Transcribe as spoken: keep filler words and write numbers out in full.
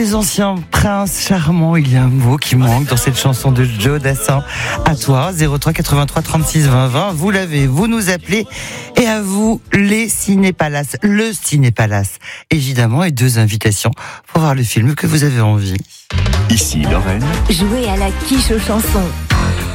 Les anciens princes charmants, il y a un mot qui manque dans cette chanson de Joe Dassin. À toi, zéro trois quatre-vingt-trois trente-six vingt vingt, vous l'avez, vous nous appelez. Et à vous, les Cinépalaces, le Cinépalace, évidemment, et deux invitations pour voir le film que vous avez envie. Ici Lorraine. Jouez à la quiche aux chansons.